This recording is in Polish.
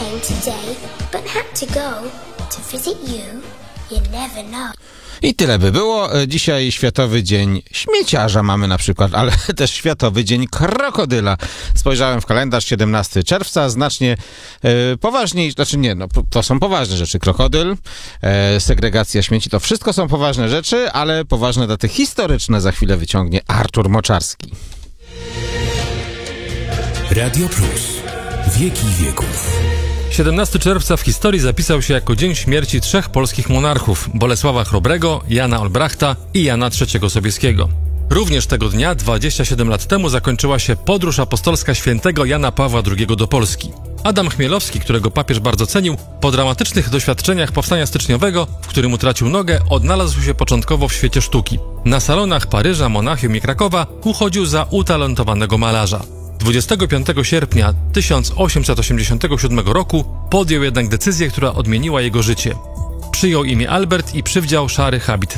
came today, but had to go to visit you. You never know. I tyle by było. Dzisiaj Światowy Dzień Śmieciarza mamy na przykład, ale też Światowy Dzień Krokodyla. Spojrzałem w kalendarz, 17 czerwca, znacznie poważniej, znaczy nie, no to są poważne rzeczy. Krokodyl, segregacja śmieci, to wszystko są poważne rzeczy, ale poważne daty historyczne za chwilę wyciągnie Artur Moczarski. Radio Plus. Wieki wieków. 17 czerwca w historii zapisał się jako dzień śmierci 3 polskich monarchów: Bolesława Chrobrego, Jana Olbrachta i Jana III Sobieskiego. Również tego dnia, 27 lat temu, zakończyła się podróż apostolska świętego Jana Pawła II do Polski. Adam Chmielowski, którego papież bardzo cenił, po dramatycznych doświadczeniach powstania styczniowego, w którym utracił nogę, odnalazł się początkowo w świecie sztuki. Na salonach Paryża, Monachium i Krakowa uchodził za utalentowanego malarza. 25 sierpnia 1887 roku podjął jednak decyzję, która odmieniła jego życie. Przyjął imię Albert i przywdział szary habit